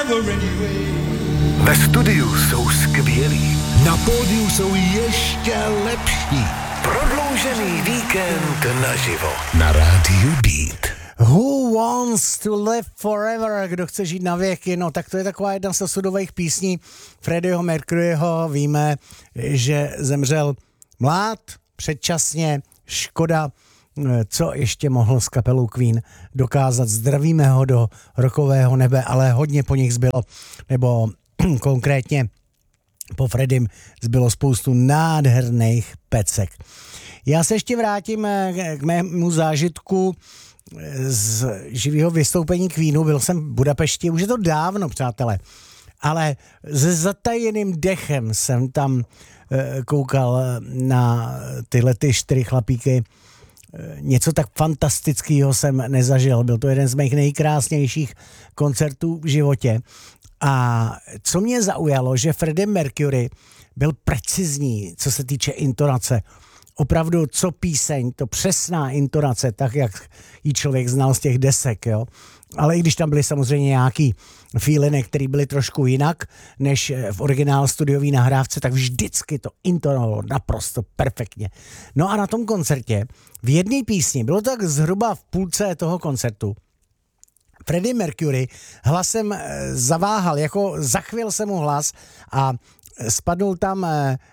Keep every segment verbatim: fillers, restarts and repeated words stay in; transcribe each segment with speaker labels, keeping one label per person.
Speaker 1: Ve studiu jsou skvělí, na pódiu jsou ještě lepší. Prodloužený víkend naživo na rádiu Beat.
Speaker 2: Who wants to live forever? Kdo chce žít na věky? No tak to je taková jedna z osudových písní Freddieho Mercuryho. Víme, že zemřel mlád, předčasně, škoda, co ještě mohl s kapelou Queen dokázat. Zdravíme ho do rokového nebe, ale hodně po nich zbylo, nebo konkrétně po Freddym zbylo spoustu nádherných pecek. Já se ještě vrátím k mému zážitku z živého vystoupení Queenu. Byl jsem v Budapešti, už je to dávno, přátelé, ale se zatajeným dechem jsem tam koukal na tyhle ty čtyři chlapíky. Něco tak fantastického jsem nezažil. Byl to jeden z mých nejkrásnějších koncertů v životě. A co mě zaujalo, že Freddie Mercury byl precizní, co se týče intonace. Opravdu co píseň, to přesná intonace, tak jak ji člověk znal z těch desek, jo. Ale i když tam byly samozřejmě nějaký feeliny, které byly trošku jinak než v originál studiové nahrávce, tak vždycky to intonovalo naprosto perfektně. No a na tom koncertě v jedné písni, bylo to tak zhruba v půlce toho koncertu, Freddie Mercury hlasem zaváhal, jako zachvěl se mu hlas a spadnul tam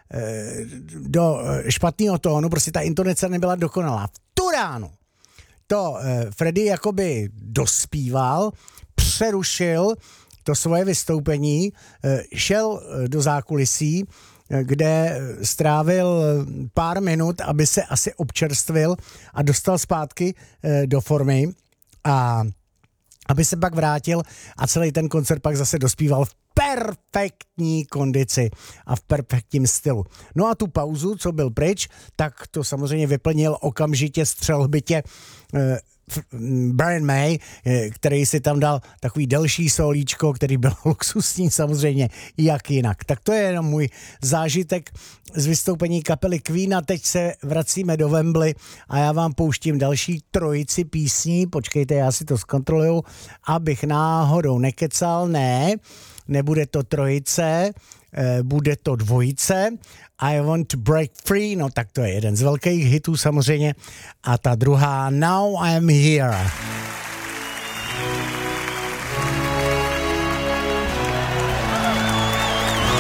Speaker 2: do špatného tónu, prostě ta intonace nebyla dokonalá. V tu ránu to Freddie jakoby dospíval, přerušil to svoje vystoupení, šel do zákulisí, kde strávil pár minut, aby se asi občerstvil a dostal zpátky do formy a aby se pak vrátil a celý ten koncert pak zase dospíval v perfektní kondici a v perfektním stylu. No a tu pauzu, co byl pryč, tak to samozřejmě vyplnil okamžitě střelhbitě eh, Brian May, eh, který si tam dal takový delší solíčko, který byl luxusní samozřejmě, jak jinak. Tak to je jenom můj zážitek z vystoupení kapely Queen a teď se vracíme do Wembley a já vám pouštím další trojici písní. Počkejte, já si to zkontroluju, abych náhodou nekecal, ne, nebude to trojice, bude to dvojice. I Want to Break Free, no tak to je jeden z velkých hitů samozřejmě. A ta druhá Now I'm Here.